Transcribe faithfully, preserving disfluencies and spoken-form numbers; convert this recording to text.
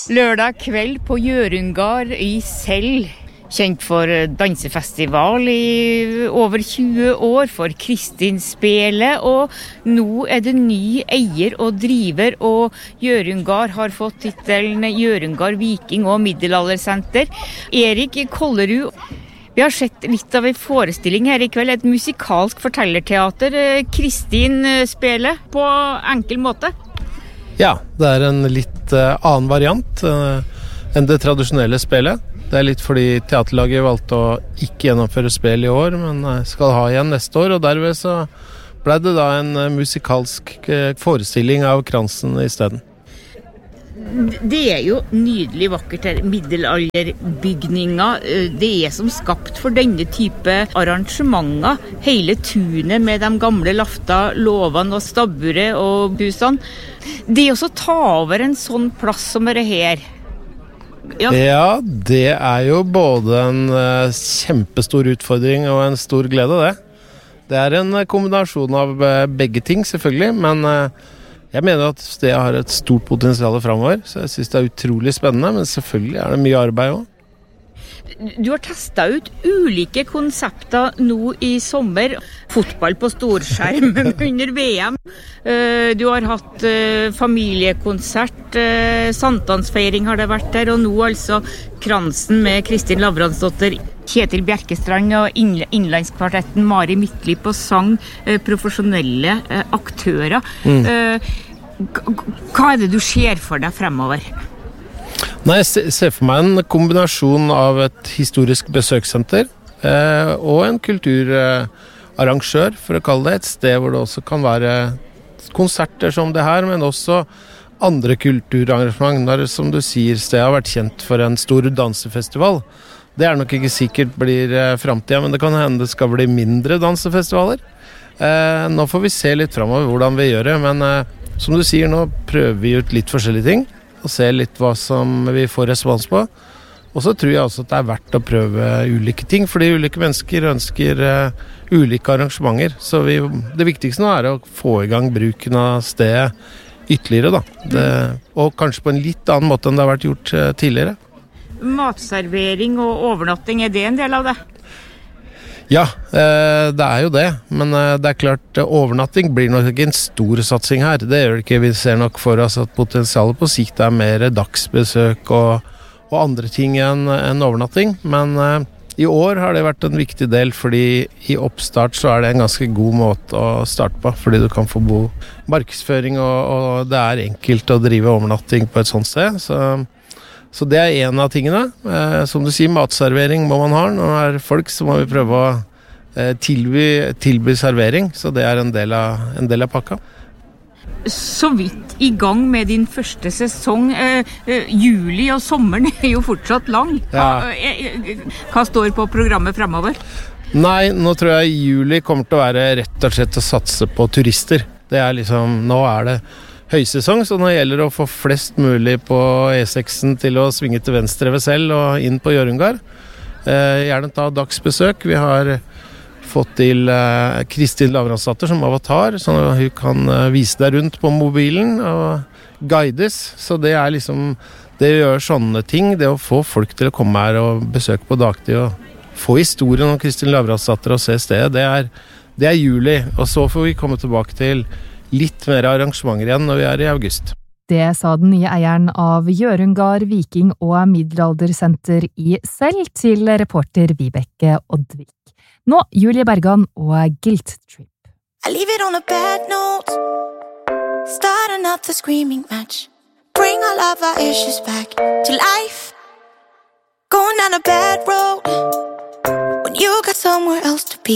Lørdag kveld på Hjørungard i Sel. Kjent for dansefestival i over tjue år, for Kristinspelet, og nå er det ny eier og driver, og Hjørungard har fått titelen Hjørungard Viking og Middelaldersenter. Erik Kollerud, vi har sett litt av en forestilling her i kveld, et musikalsk fortellerteater, Kristinspelet, på enkel måte. Ja, det er en litt uh, annen variant uh, enn det tradisjonelle spelet. Det er litt fordi teaterlaget valgte å ikke gjennomføre spill i år, men skal ha igjen neste år, og derved så ble det da en musikalsk forestilling av Kransen i stedet. Det er jo nydelig vakkert her, middelalderbygninger. Det er som skapt for denne type arrangementer. Hele tunet med de gamle lafta, låvene og stabburet og husene. Det er også å ta over en sånn plass som er her. Ja. ja, det er jo både en uh, kjempestor utfordring og en stor glede, det. Det er en uh, kombinasjon av uh, begge ting, selvfølgelig, men uh, jeg mener at det har et stort potensial fremover, så jeg synes det er utrolig spennende, men selvfølgelig er det mye arbeid også. Du har testet ut ulike konsepter nå i sommer. Fotball på storskjerm under V M. Du har hatt familiekonsert, sankthansfeiring har det vært der, og nå altså Kransen med Kristin Lavransdotter, Kjetil Bjerkestrand og innlandskvartetten Mari Midtly på sang, profesjonelle aktører. Mm. Hva er det du ser for deg fremover? Nei, jeg ser for meg en kombinasjon av et historisk besøkssenter eh, og en kulturarrangør, for å kalle det, et sted hvor det også kan være konserter som det her, men også andre kulturarrangementer. Som du sier, stedet har vært kjent for en stor dansefestival. Det er nok ikke sikkert blir eh, fremtiden, men det kan hende det skal bli mindre dansefestivaler. Eh, nå får vi se litt fremover hvordan vi gjør det, men eh, som du sier, nå prøver vi ut litt forskjellige ting og se litt hva som vi får respons på. Og så tror jeg også at det er verdt å prøve ulike ting, fordi ulike mennesker ønsker uh, ulike arrangementer. Så vi, det viktigste nå er å få i gang bruken av stedet ytterligere, da. Det, og kanskje på en litt annen måte enn det har vært gjort uh, tidligere. Matservering og overnatting, er det en del av det? Ja, eh, det er jo det, men eh, det er klart overnatting blir nok ikke en stor satsing her. Det gjør det ikke. Vi ser nok for oss at potensialet på sikt er mer dagsbesøk og, og andre ting enn en overnatting. Men eh, i år har det vært en viktig del, fordi i oppstart så er det en ganske god måte å starte på, fordi du kan få bo markedsføring, og, og det er enkelt å drive overnatting på et sånt sted, så... Så det er en av tingene. Eh, som du sier, matservering må man ha. Når det er folk, så må vi prøve å eh, tilby, tilby servering. Så det er en del av, en del av pakka. Så vidt i gang med din første sesong. Eh, eh, juli og sommeren er jo fortsatt lang. Hva, Ja. eh, hva står på programmet fremover? Nei, nå tror jeg juli kommer til å være rett og slett å satse på turister. Det er liksom, nå er det høysesong, så nå gjelder det å få flest mulig på E seks-en til å svinge til venstre ved Sel og inn på Hjørungard. Eh, gjerne ta dagsbesøk. Vi har fått til eh, Kristin Lavransdotter som avatar, så hun kan eh, vise deg rundt på mobilen og guides. Så det er liksom, det gjør sånne ting, det å få folk til å komme her og besøke på dagtid og få historien om Kristin Lavransdotter og se stedet, det er, det er juli. Og så får vi komme tilbake til litt mer arrangementer igjen når vi er i august. Det sa den nye eieren av Hjørungard Viking og Middelaldersenter i Sel til reporter Vibeke Oddvik. Nå Julie Bergan og Guilt Trip. I leave it on a bad note, starting up the screaming match, bring all of our issues back to life.